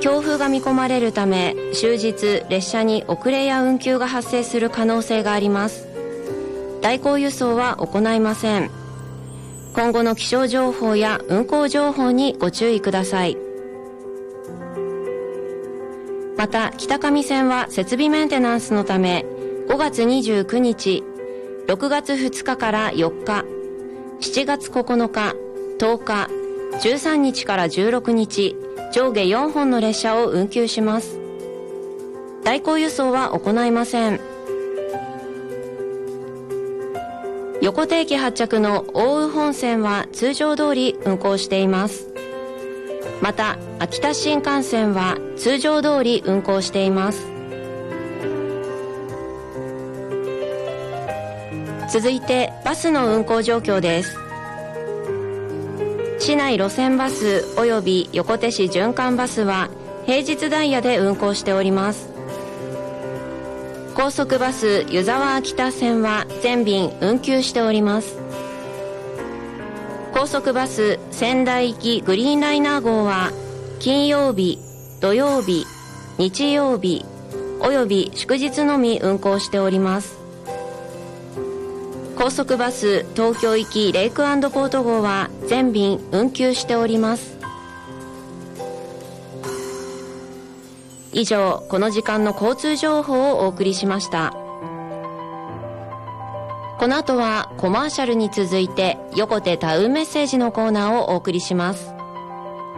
強風が見込まれるため、終日列車に遅れや運休が発生する可能性があります。代行輸送は行いません。今後の気象情報や運行情報にご注意ください。また、北上線は設備メンテナンスのため、5月29日、6月2日から4日、7月9日、10日、13日から16日、上下4本の列車を運休します。代行輸送は行いません。横手駅発着の奥羽本線は通常通り運行しています。また、秋田新幹線は通常通り運行しています。続いてバスの運行状況です。市内路線バスおよび横手市循環バスは平日ダイヤで運行しております。高速バス湯沢秋田線は全便運休しております。高速バス仙台行きグリーンライナー号は金曜日、土曜日、日曜日および祝日のみ運行しております。高速バス東京行きレイク&ポート号は全便運休しております。以上、この時間の交通情報をお送りしました。この後はコマーシャルに続いて横手タウンメッセージのコーナーをお送りします。